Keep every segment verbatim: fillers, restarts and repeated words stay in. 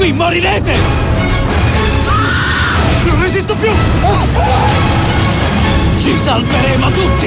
qui morirete! Non resisto più! Ci salveremo tutti!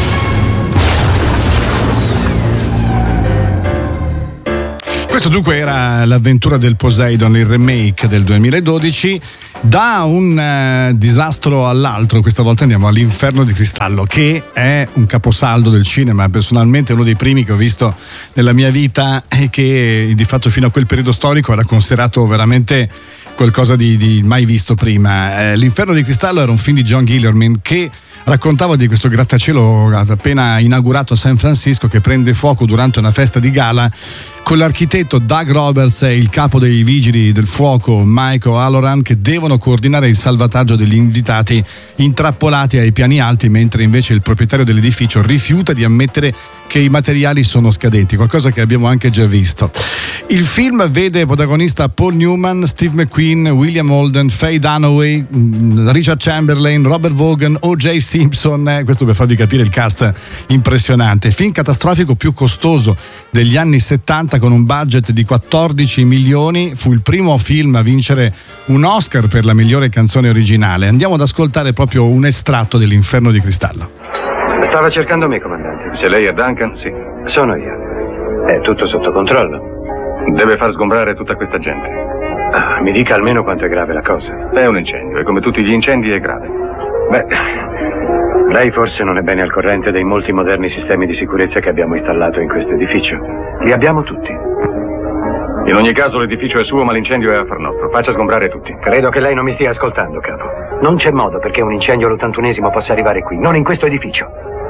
Questo dunque era l'avventura del Poseidon, il remake del duemiladodici. Da un eh, disastro all'altro, questa volta andiamo all'Inferno di Cristallo, che è un caposaldo del cinema, personalmente è uno dei primi che ho visto nella mia vita e che di fatto fino a quel periodo storico era considerato veramente qualcosa di, di mai visto prima. Eh, L'Inferno di Cristallo era un film di John Guillermin che raccontava di questo grattacielo appena inaugurato a San Francisco che prende fuoco durante una festa di gala, con l'architetto Doug Roberts e il capo dei vigili del fuoco Michael Halloran che devono coordinare il salvataggio degli invitati intrappolati ai piani alti, mentre invece il proprietario dell'edificio rifiuta di ammettere che i materiali sono scadenti, qualcosa che abbiamo anche già visto. Il film vede protagonista Paul Newman, Steve McQueen, William Holden, Faye Dunaway, Richard Chamberlain, Robert Vaughan, O J Simpson, eh, questo per farvi capire il cast impressionante. Film catastrofico più costoso degli anni settanta, con un budget di quattordici milioni, fu il primo film a vincere un Oscar per la migliore canzone originale. Andiamo ad ascoltare proprio un estratto dell'Inferno di Cristallo. Stava cercando me, comandante. Se lei è Duncan, sì. Sono io. È tutto sotto controllo. Deve far sgombrare tutta questa gente. Ah, mi dica almeno quanto è grave la cosa. È un incendio e come tutti gli incendi è grave. Beh, lei forse non è bene al corrente dei molti moderni sistemi di sicurezza che abbiamo installato in questo edificio. Li abbiamo tutti. In ogni caso l'edificio è suo, ma l'incendio è affar nostro. Faccia sgombrare tutti. Credo che lei non mi stia ascoltando, capo. Non c'è modo perché un incendio all'ottantunesimo possa arrivare qui, non in questo edificio.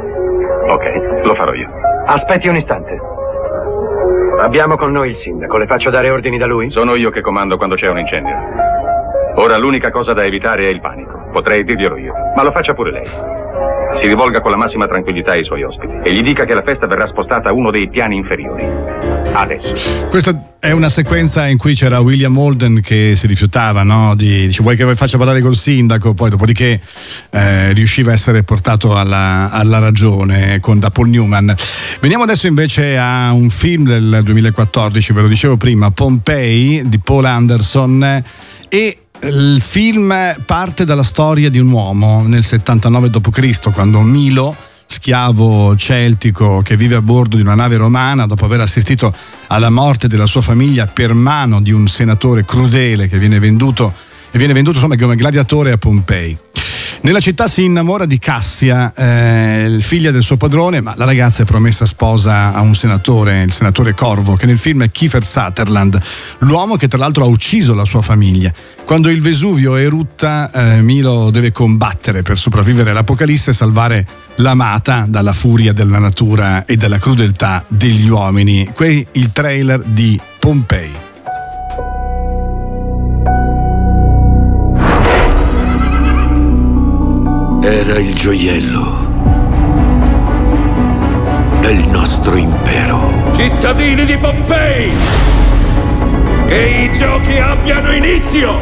Ok, lo farò io. Aspetti un istante. Abbiamo con noi il sindaco, le faccio dare ordini da lui? Sono io che comando quando c'è un incendio. Ora l'unica cosa da evitare è il panico. Potrei dirglielo io, ma lo faccia pure lei. Si rivolga con la massima tranquillità ai suoi ospiti e gli dica che la festa verrà spostata a uno dei piani inferiori. Adesso. Questa è una sequenza in cui c'era William Holden che si rifiutava, no? Di, dice, vuoi che faccia parlare col sindaco? Poi dopodiché eh, riusciva a essere portato alla, alla ragione con da Paul Newman. Veniamo adesso invece a un film del duemilaquattordici, ve lo dicevo prima, Pompei di Paul Anderson, e il film parte dalla storia di un uomo nel settantanove dopo Cristo, quando Milo, schiavo celtico che vive a bordo di una nave romana, dopo aver assistito alla morte della sua famiglia per mano di un senatore crudele che viene venduto e viene venduto insomma come gladiatore a Pompei. Nella città si innamora di Cassia, eh, figlia del suo padrone, ma la ragazza è promessa sposa a un senatore, il senatore Corvo, che nel film è Kiefer Sutherland, l'uomo che tra l'altro ha ucciso la sua famiglia. Quando il Vesuvio erutta, eh, Milo deve combattere per sopravvivere all'Apocalisse e salvare l'amata dalla furia della natura e dalla crudeltà degli uomini. Qui il trailer di Pompei. Era il gioiello del nostro impero. Cittadini di Pompei, che i giochi abbiano inizio!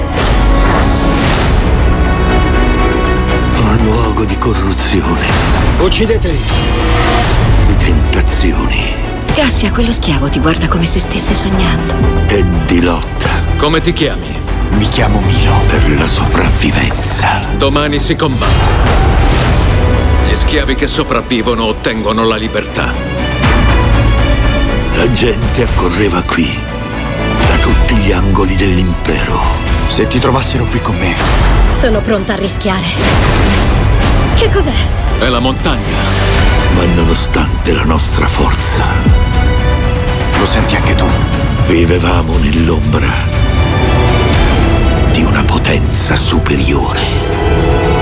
Un luogo di corruzione. Uccideteli! Di tentazioni. Cassia, quello schiavo ti guarda come se stesse sognando. E di lotta. Come ti chiami? Mi chiamo Milo. Per la sopravvivenza. Domani si combatte. Gli schiavi che sopravvivono ottengono la libertà. La gente accorreva qui, da tutti gli angoli dell'impero. Se ti trovassero qui con me. Sono pronta a rischiare. Che cos'è? È la montagna. Ma nonostante la nostra forza, lo senti anche tu? Vivevamo nell'ombra di una potenza superiore.